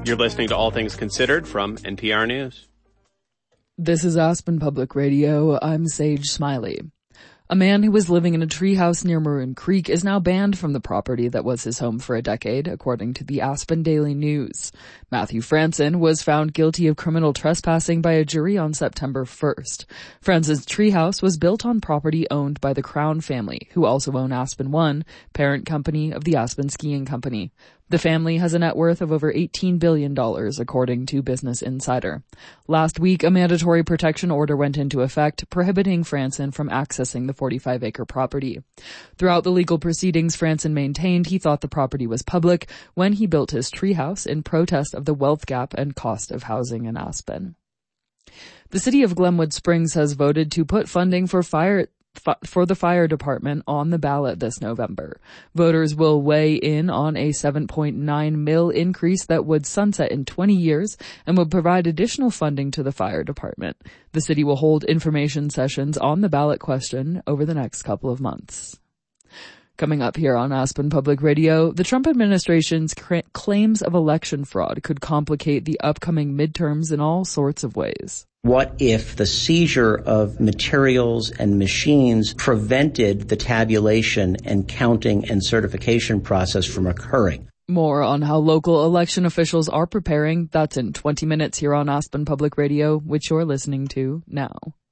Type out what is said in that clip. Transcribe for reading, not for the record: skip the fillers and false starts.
You're listening to All Things Considered from NPR News. This is Aspen Public Radio. I'm Sage Smiley. A man who was living in a treehouse near Maroon Creek is now banned from the property that was his home for a decade, according to the Aspen Daily News. Matthew Franson was found guilty of criminal trespassing by a jury on September 1st. Franson's treehouse was built on property owned by the Crown family, who also own Aspen One, parent company of the Aspen Skiing Company. The family has a net worth of over $18 billion, according to Business Insider. Last week, a mandatory protection order went into effect, prohibiting Franson from accessing the 45-acre property. Throughout the legal proceedings, Franson maintained he thought the property was public when he built his treehouse in protest of the wealth gap and cost of housing in Aspen. The city of Glenwood Springs has voted to put funding for the fire department on the ballot this November. Voters will weigh in on a $7.9 million increase that would sunset in 20 years and would provide additional funding to the fire department. The city will hold information sessions on the ballot question over the next couple of months. Coming up here on Aspen Public Radio, the Trump administration's claims of election fraud could complicate the upcoming midterms in all sorts of ways. What if the seizure of materials and machines prevented the tabulation and counting and certification process from occurring? More on how local election officials are preparing. That's in 20 minutes here on Aspen Public Radio, which you're listening to now.